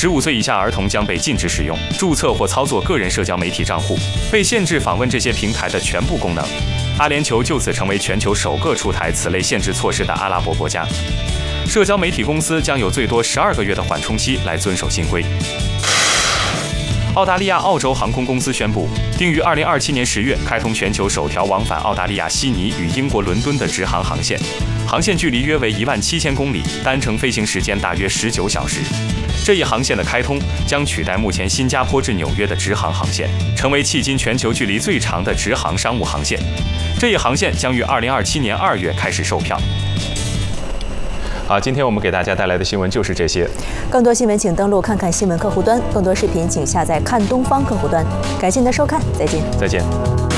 15岁以下儿童将被禁止使用、注册或操作个人社交媒体账户，被限制访问这些平台的全部功能。阿联酋就此成为全球首个出台此类限制措施的阿拉伯国家。社交媒体公司将有最多12个月的缓冲期来遵守新规。澳大利亚澳洲航空公司宣布，定于2027年10月开通全球首条往返澳大利亚悉尼与英国伦敦的直航航线，航线距离约为17000公里，单程飞行时间大约19小时。这一航线的开通将取代目前新加坡至纽约的直航航线，成为迄今全球距离最长的直航商务航线。这一航线将于2027年2月开始售票。好，今天我们给大家带来的新闻就是这些。 更多新闻请登录看看新闻客户端，更多视频请下载看东方客户端。感谢您的收看，再见。 再见。